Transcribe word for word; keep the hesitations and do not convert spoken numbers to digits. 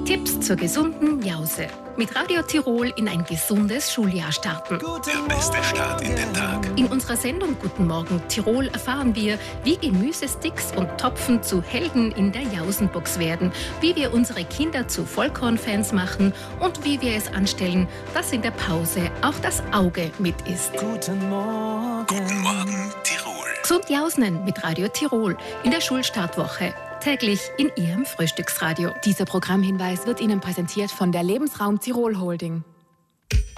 Tipps zur gesunden Jause. Mit Radio Tirol in ein gesundes Schuljahr starten. Der beste Start in den Tag. In unserer Sendung Guten Morgen Tirol erfahren wir, wie Gemüsesticks und Topfen zu Helden in der Jausenbox werden, wie wir unsere Kinder zu Vollkornfans machen und wie wir es anstellen, dass in der Pause auch das Auge mit ist. Guten Morgen. Guten Morgen, Tirol. Gesund Jausnen mit Radio Tirol in der Schulstartwoche. Täglich in Ihrem Frühstücksradio. Dieser Programmhinweis wird Ihnen präsentiert von der Lebensraum Tirol Holding.